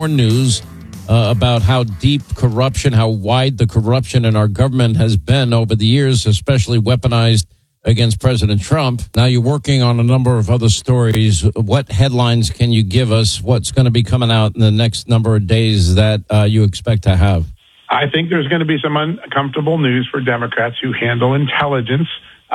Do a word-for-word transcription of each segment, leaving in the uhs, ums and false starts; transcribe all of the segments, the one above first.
more news uh, about how deep corruption, how wide the corruption in our government has been over the years, especially weaponized against President Trump. Now you're working on a number of other stories. What headlines can you give us? What's going to be coming out in the next number of days that uh, you expect to have? I think there's going to be some uncomfortable news for Democrats who handle intelligence,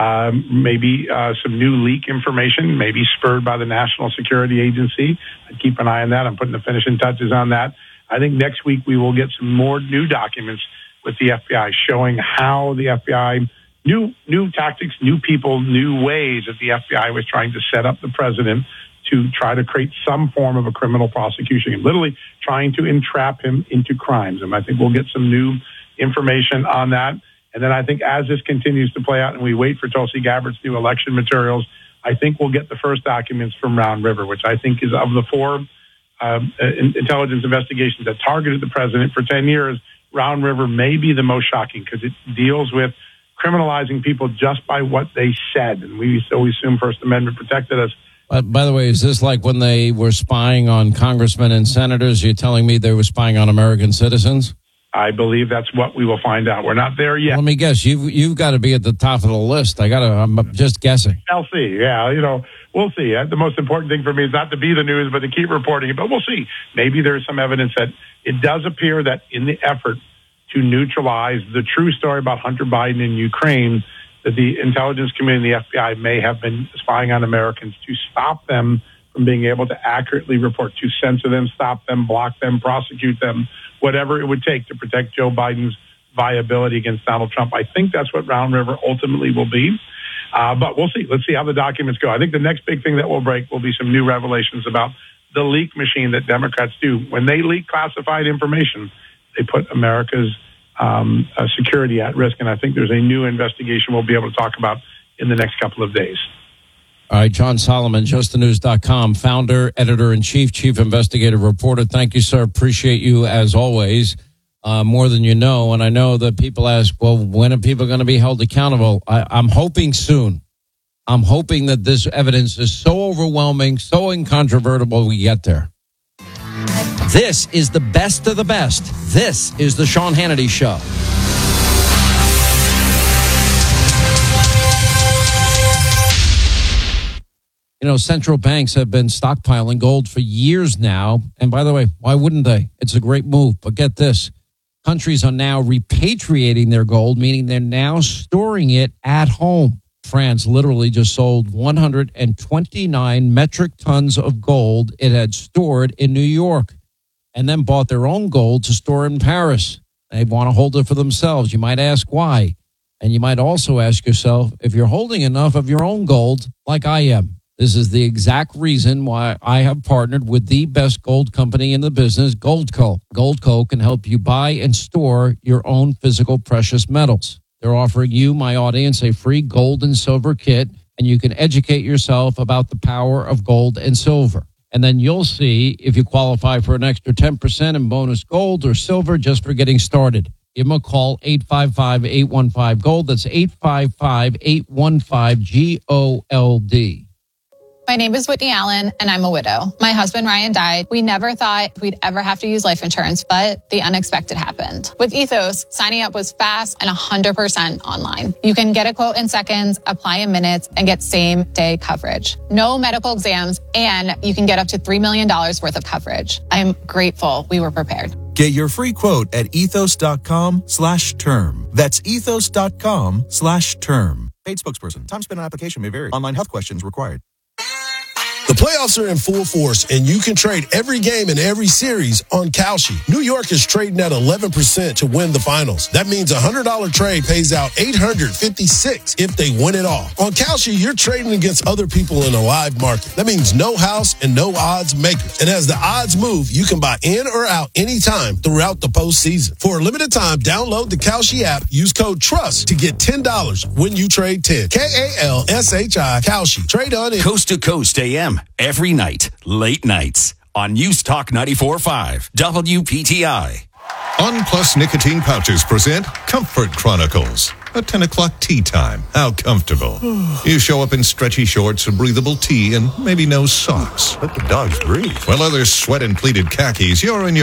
um, maybe uh, some new leak information, maybe spurred by the National Security Agency. I'd keep an eye on that. I'm putting the finishing touches on that. I think next week we will get some more new documents with the F B I showing how the F B I New new tactics, new people, new ways that the F B I was trying to set up the president to try to create some form of a criminal prosecution, and literally trying to entrap him into crimes. And I think we'll get some new information on that. And then I think as this continues to play out and we wait for Tulsi Gabbard's new election materials, I think we'll get the first documents from Round River, which I think is of the four um, intelligence investigations that targeted the president for ten years, Round River may be the most shocking because it deals with criminalizing people just by what they said. And we so we assume First Amendment protected us. Uh, by the way, is this like when they were spying on congressmen and senators? You're telling me they were spying on American citizens? I believe that's what we will find out. We're not there yet. Let me guess. You've, you've got to be at the top of the list. I got to, I'm just guessing. I'll see. Yeah, you know, we'll see. The most important thing for me is not to be the news, but to keep reporting it. But we'll see. Maybe there's some evidence that it does appear that in the effort to neutralize the true story about Hunter Biden in Ukraine, that the intelligence community and the F B I may have been spying on Americans to stop them from being able to accurately report, to censor them, stop them, block them, prosecute them, whatever it would take to protect Joe Biden's viability against Donald Trump. I think that's what Round River ultimately will be. Uh, but we'll see. Let's see how the documents go. I think the next big thing that will break will be some new revelations about the leak machine that Democrats do. When they leak classified information, they put America's um, uh, security at risk. And I think there's a new investigation we'll be able to talk about in the next couple of days. All right, John Solomon, just the news dot com, founder, editor-in-chief, chief investigative reporter. Thank you, sir. Appreciate you as always, uh, more than you know. And I know that people ask, well, when are people going to be held accountable? I, I'm hoping soon. I'm hoping that this evidence is so overwhelming, so incontrovertible, we get there. This is the best of the best. This is the Sean Hannity Show. You know, central banks have been stockpiling gold for years now. And by the way, why wouldn't they? It's a great move. But get this. Countries are now repatriating their gold, meaning they're now storing it at home. France literally just sold one hundred twenty-nine metric tons of gold it had stored in New York, and then bought their own gold to store in Paris. They want to hold it for themselves. You might ask why. And you might also ask yourself, if you're holding enough of your own gold, like I am, this is the exact reason why I have partnered with the best gold company in the business, Goldco. Goldco can help you buy and store your own physical precious metals. They're offering you, my audience, a free gold and silver kit, and you can educate yourself about the power of gold and silver. And then you'll see if you qualify for an extra ten percent in bonus gold or silver just for getting started. Give them a call, eight five five, eight one five, GOLD. That's eight five five, eight one five, G O L D. My name is Whitney Allen, and I'm a widow. My husband, Ryan, died. We never thought we'd ever have to use life insurance, but the unexpected happened. With Ethos, signing up was fast and one hundred percent online. You can get a quote in seconds, apply in minutes, and get same-day coverage. No medical exams, and you can get up to three million dollars worth of coverage. I'm grateful we were prepared. Get your free quote at ethos.com slash term. That's ethos.com slash term. Paid spokesperson. Time spent on application may vary. Online health questions required. The playoffs are in full force, and you can trade every game in every series on Kalshi. New York is trading at eleven percent to win the finals. That means a one hundred dollars trade pays out eight hundred fifty-six dollars if they win it all. On Kalshi, you're trading against other people in a live market. That means no house and no odds makers. And as the odds move, you can buy in or out anytime throughout the postseason. For a limited time, download the Kalshi app. Use code TRUST to get ten dollars when you trade ten. K A L S H I, Kalshi. Trade on it. Coast to Coast A M. Every night, late nights, on News Talk ninety-four point five, W P T I. On Plus Nicotine Pouches present Comfort Chronicles. A ten o'clock tea time. How comfortable. You show up in stretchy shorts, a breathable tee, and maybe no socks. Let the dogs breathe. While others sweat in pleated khakis, you're in your